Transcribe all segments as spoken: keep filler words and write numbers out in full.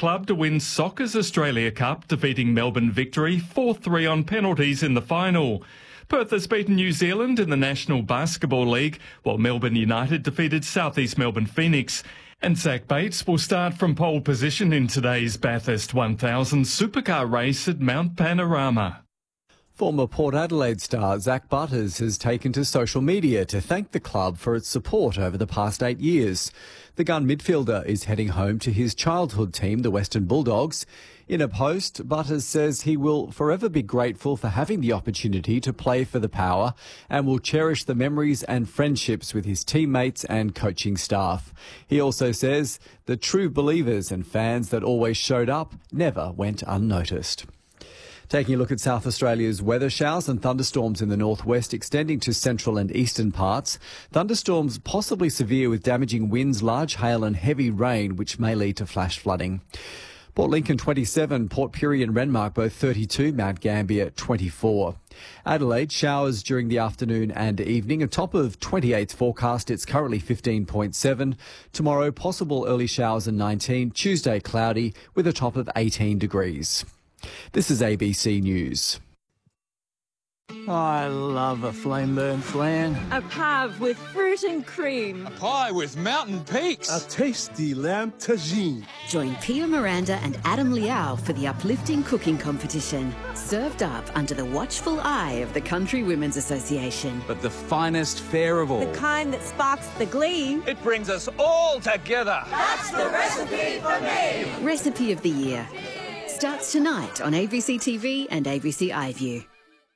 club to win Soccer's Australia Cup, defeating Melbourne Victory four three on penalties in the final. Perth has beaten New Zealand in the National Basketball League, while Melbourne United defeated South East Melbourne Phoenix. And Zach Bates will start from pole position in today's Bathurst one thousand supercar race at Mount Panorama. Former Port Adelaide star Zach Butters has taken to social media to thank the club for its support over the past eight years. The gun midfielder is heading home to his childhood team, the Western Bulldogs. In a post, Butters says he will forever be grateful for having the opportunity to play for the Power and will cherish the memories and friendships with his teammates and coaching staff. He also says the true believers and fans that always showed up never went unnoticed. Taking a look at South Australia's weather, showers and thunderstorms in the northwest extending to central and eastern parts. Thunderstorms possibly severe with damaging winds, large hail and heavy rain, which may lead to flash flooding. Port Lincoln twenty-seven, Port Pirie and Renmark both thirty-two, Mount Gambier twenty-four. Adelaide, showers during the afternoon and evening. A top of twenty-eight forecast. It's currently fifteen point seven. Tomorrow, possible early showers and nineteen. Tuesday, cloudy with a top of eighteen degrees. This is A B C News. I love a flame burn flan. A pave with fruit and cream. A pie with mountain peaks. A tasty lamb tagine. Join Pia Miranda and Adam Liao for the uplifting cooking competition. Served up under the watchful eye of the Country Women's Association. But the finest fare of all. The kind that sparks the glee. It brings us all together. That's the recipe for me. Recipe of the Year. Starts tonight on A B C T V and A B C iView.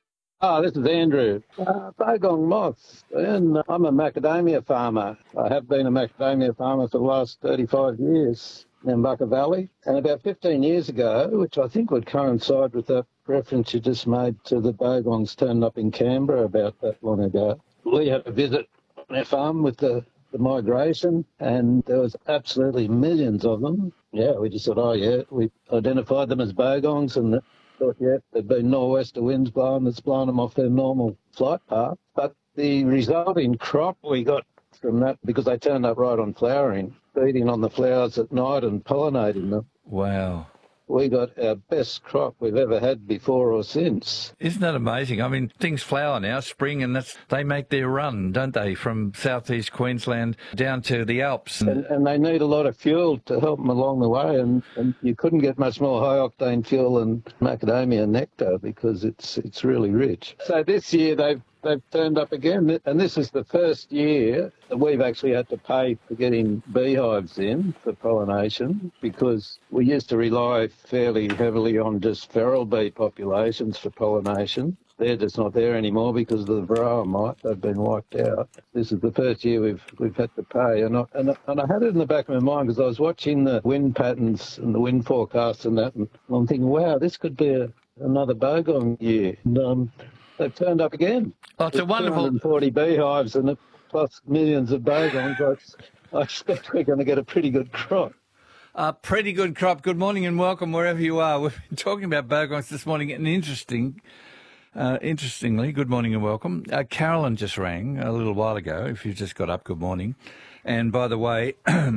Oh, this is Andrew. Uh, Bogong moths. And I'm a macadamia farmer. I have been a macadamia farmer for the last thirty-five years in Bucka Valley. And about fifteen years ago, which I think would coincide with that reference you just made to the bogongs turning up in Canberra about that long ago, we had a visit on our farm with the, the migration, and there was absolutely millions of them. Yeah, we just thought, oh, yeah, we identified them as bogongs and thought, yeah, there'd been nor'wester winds blowing that's blown them off their normal flight path. But the resulting crop we got from that, because they turned up right on flowering, feeding on the flowers at night and pollinating them. Wow. We got our best crop we've ever had before or since. Isn't that amazing? I mean, things flower now, spring, and that's they make their run, don't they, from southeast Queensland down to the Alps. And, and they need a lot of fuel to help them along the way, and, and you couldn't get much more high-octane fuel than macadamia nectar because it's it's really rich. So this year they've they've turned up again, and this is the first year that we've actually had to pay for getting beehives in for pollination, because we used to rely fairly heavily on just feral bee populations for pollination. They're just not there anymore because of the varroa mite. They've been wiped out. This is the first year we've we've had to pay, and I, and, I- and I had it in the back of my mind because I was watching the wind patterns and the wind forecasts and that, and I'm thinking, wow, this could be a, another bogong year. And, um, they've turned up again. Oh, it's a wonderful... two hundred forty beehives and plus millions of bogongs. I, I expect we're going to get a pretty good crop. A pretty good crop. Good morning and welcome wherever you are. We've been talking about bogongs this morning, and interesting, uh, interestingly, good morning and welcome. Uh, Carolyn just rang a little while ago. If you just got up, good morning. And by the way,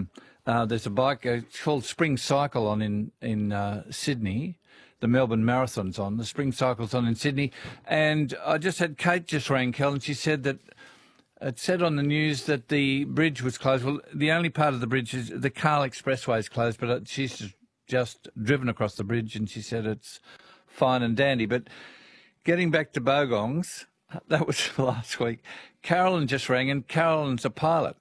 uh, there's a bike, uh, it's called Spring Cycle on in, in uh, Sydney. The Melbourne Marathon's on, the Spring Cycle's on in Sydney. And I just had Kate just rang, Kel, and she said that it said on the news that the bridge was closed. Well, the only part of the bridge is the Carl Expressway is closed, but she's just, just driven across the bridge and she said it's fine and dandy. But getting back to bogongs, that was last week. Carolyn just rang, and Carolyn's a pilot.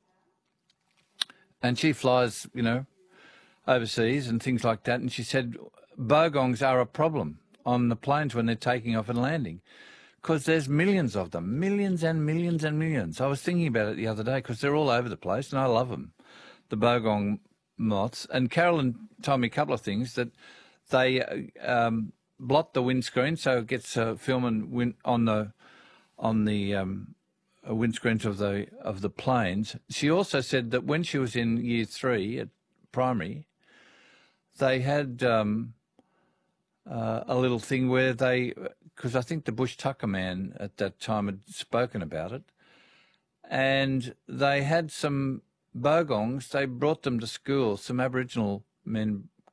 And she flies, you know, overseas and things like that. And she said bogongs are a problem on the planes when they're taking off and landing, because there's millions of them, millions and millions and millions. I was thinking about it the other day because they're all over the place and I love them, the bogong moths. And Carolyn told me a couple of things, that they um, blot the windscreen so it gets uh, film and win- on the on the um, windscreens of the of the planes. She also said that when she was in year three at primary, they had um, uh, a little thing where they, because I think the Bush Tucker man at that time had spoken about it, and they had some bogongs. They brought them to school. Some Aboriginal men